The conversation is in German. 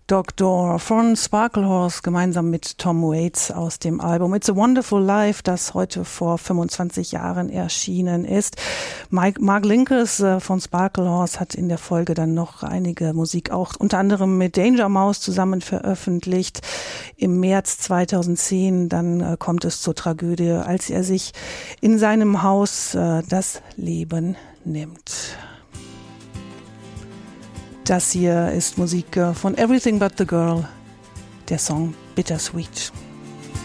Doctor von Sparklehorse gemeinsam mit Tom Waits aus dem Album It's a Wonderful Life, das heute vor 25 Jahren erschienen ist. Mark Linkous von Sparklehorse hat in der Folge dann noch einige Musik auch unter anderem mit Danger Mouse zusammen veröffentlicht. Im März 2010 dann kommt es zur Tragödie, als er sich in seinem Haus das Leben nimmt. Das hier ist Musik von Everything But the Girl, der Song Bittersweet.